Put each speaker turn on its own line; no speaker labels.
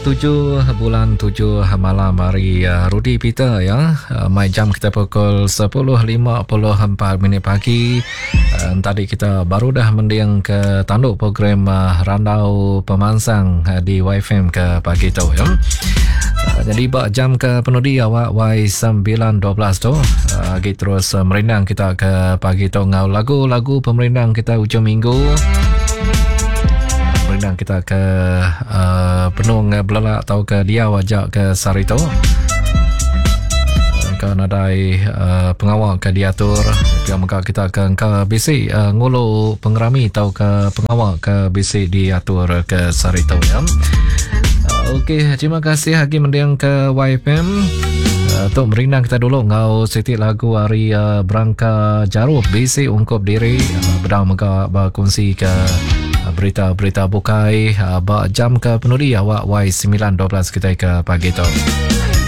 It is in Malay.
7 bulan 7 malam hari Rudy Peter ya. Mai jam kita pukul 10.54 pagi. Tadi kita baru dah mendiang ke tanduk program Randau Pemansang di YFM ke pagi tu ya. Jadi bak jam ke penudi awak Y9.12 tu kita terus merindang kita ke pagi tu ngau lagu-lagu pemerindang kita hujung minggu. Merindang kita ke penung belalak atau ke dia wajak ke Sarito ke nadai pengawal ke diatur yang maka kita ke BC ngulu pengerami atau ke pengawal ke BC diatur ke Sarito ya. Okey, terima kasih Hakim mendiang ke YFM. Untuk merindang kita dulu ngau siti lagu hari Berangka Jaruf BC ungkup diri bedang maka berkongsi ke berita-berita bukai bak jam ke penudi awak Y9.12 kita ke pagi tu.